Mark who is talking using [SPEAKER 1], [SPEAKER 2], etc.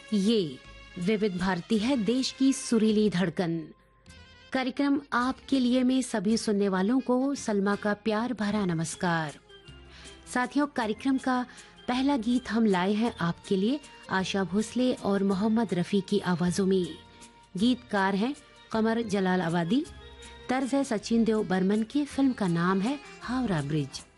[SPEAKER 1] ये विविध भारती है, देश की सुरीली धड़कन। कार्यक्रम आपके लिए में सभी सुनने वालों को सलमा का प्यार भरा नमस्कार। साथियों, कार्यक्रम का पहला गीत हम लाए हैं आपके लिए आशा भोसले और मोहम्मद रफी की आवाजों में। गीतकार हैं कमर जलाल आबादी, तर्ज है सचिन देव बर्मन की। फिल्म का नाम है हावड़ा ब्रिज।